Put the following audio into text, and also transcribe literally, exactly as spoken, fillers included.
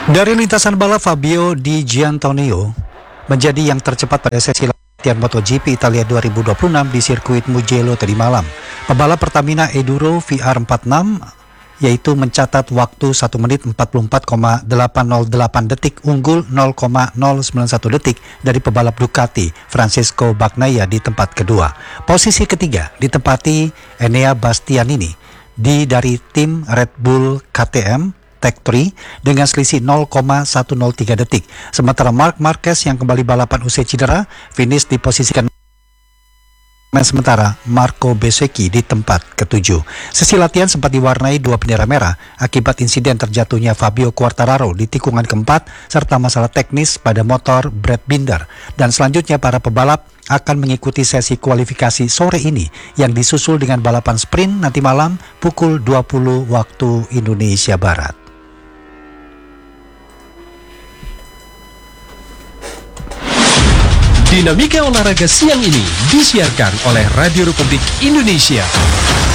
Dari lintasan balap, Fabio Di Giannantonio menjadi yang tercepat pada sesi latihan MotoGP Italia dua ribu dua puluh enam di sirkuit Mugello tadi malam. Pebalap Pertamina Enduro V R empat puluh enam yaitu mencatat waktu satu menit empat puluh empat koma delapan nol delapan detik, unggul nol koma nol sembilan satu detik dari pebalap Ducati Francesco Bagnaia di tempat kedua. Posisi ketiga ditempati Enea Bastianini di dari tim Red Bull K T M Tech tiga dengan selisih nol koma satu nol tiga detik. Sementara Marc Marquez yang kembali balapan usai cedera finish di posisi ke sementara Marco Bezzecchi di tempat ketujuh. Sesi latihan sempat diwarnai dua bendera merah akibat insiden terjatuhnya Fabio Quartararo di tikungan keempat serta masalah teknis pada motor Brad Binder. Dan selanjutnya para pebalap akan mengikuti sesi kualifikasi sore ini yang disusul dengan balapan sprint nanti malam pukul dua puluh waktu Indonesia Barat. Dinamika olahraga siang ini disiarkan oleh Radio Republik Indonesia.